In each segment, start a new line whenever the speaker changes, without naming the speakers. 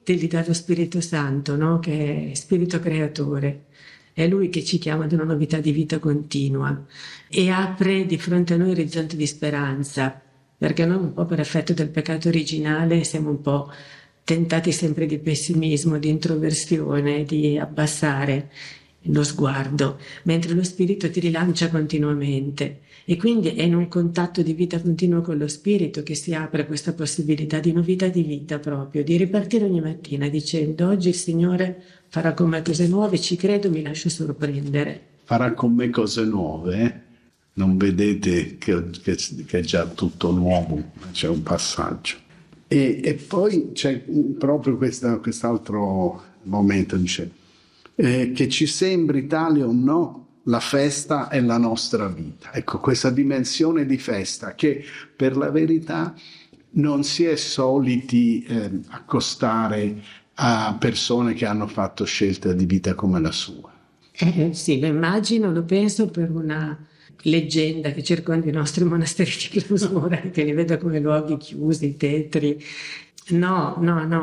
te li dà lo Spirito Santo, no? Che è Spirito Creatore. È Lui che ci chiama ad una novità di vita continua e apre di fronte a noi orizzonti di speranza, perché noi un po' per effetto del peccato originale siamo un po' tentati sempre di pessimismo, di introversione, di abbassare lo sguardo, mentre lo Spirito ti rilancia continuamente. E quindi è in un contatto di vita continuo con lo Spirito che si apre questa possibilità di novità di vita proprio, di ripartire ogni mattina dicendo: oggi il Signore farà con me cose nuove, ci credo, mi lascio sorprendere.
Farà con me cose nuove, eh? Non vedete che è già tutto nuovo, c'è un passaggio. E poi c'è proprio quest'altro momento, dice, che ci sembri tale o no, la festa è la nostra vita. Ecco, questa dimensione di festa che per la verità non si è soliti accostare a persone che hanno fatto scelte di vita come la sua.
Sì, lo immagino, lo penso per una leggenda che circonda i nostri monasteri di clausura, che li vedo come luoghi chiusi, tetri. No.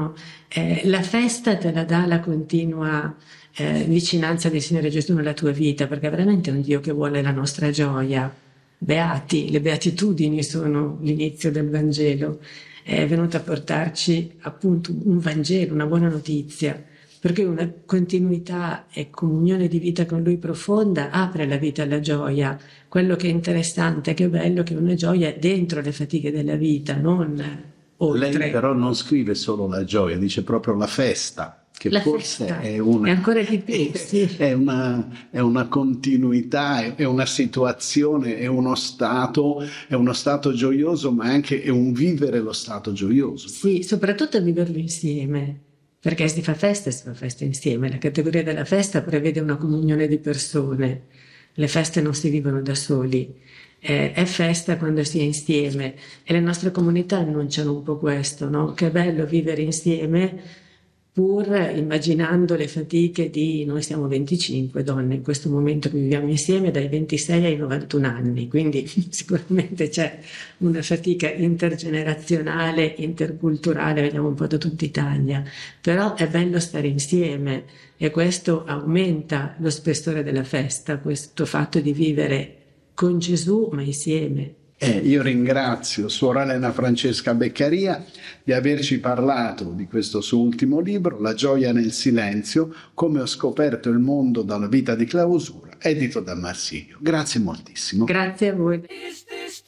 La festa te la dà la continua vicinanza del Signore Gesù nella tua vita, perché è veramente un Dio che vuole la nostra gioia. Beati, le beatitudini sono l'inizio del Vangelo. È venuto a portarci appunto un Vangelo, una buona notizia, perché una continuità e comunione di vita con Lui profonda apre la vita alla gioia. Quello che è interessante, che è bello, che una gioia è dentro le fatiche della vita, non oltre.
Lei però non scrive solo la gioia, dice proprio la festa, che
La
forse
festa
è una,
è ancora di più, sì.
è una continuità, è una situazione, è uno stato gioioso, ma anche è un vivere lo stato gioioso.
Sì, soprattutto viverlo insieme, perché si fa festa insieme. La categoria della festa prevede una comunione di persone. Le feste non si vivono da soli, è festa quando si è insieme e le nostre comunità annunciano un po' questo, no? Che è bello vivere insieme pur immaginando le fatiche di noi siamo 25 donne in questo momento che viviamo insieme dai 26 ai 91 anni, quindi sicuramente c'è una fatica intergenerazionale, interculturale, veniamo un po' da tutta Italia, però è bello stare insieme e questo aumenta lo spessore della festa, questo fatto di vivere con Gesù ma insieme.
Io ringrazio Suor Elena Francesca Beccaria di averci parlato di questo suo ultimo libro, La gioia nel silenzio, come ho scoperto il mondo dalla vita di clausura, edito da Marsilio. Grazie moltissimo.
Grazie a voi.